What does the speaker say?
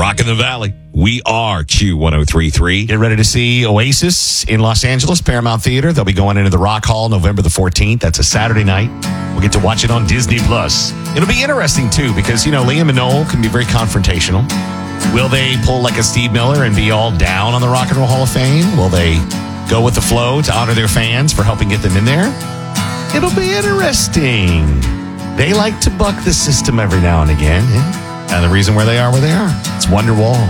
Rockin' the Valley. We are Q1033. Get ready to see Oasis in Los Angeles, Paramount Theater. They'll be going into the Rock Hall November the 14th. That's a Saturday night. We'll get to watch it on Disney+. It'll be interesting, too, because, Liam and Noel can be very confrontational. Will they pull like a Steve Miller and be all down on the Rock and Roll Hall of Fame? Will they go with the flow to honor their fans for helping get them in there? It'll be interesting. They like to buck the system every now and again. And the reason where they are, it's Wonderwall.